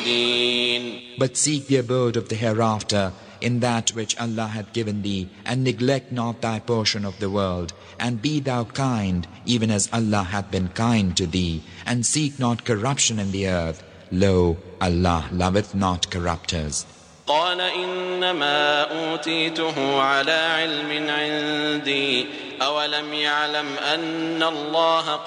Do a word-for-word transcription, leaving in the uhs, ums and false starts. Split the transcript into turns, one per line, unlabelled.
But seek the abode of the hereafter in that which Allah hath given thee, and neglect not thy portion of the world, and be thou kind, even as Allah hath been kind to thee, and seek not corruption in the earth. Lo, Allah loveth not corrupters.
قال إنما أوتيته على علم عندي أولم يعلم أن الله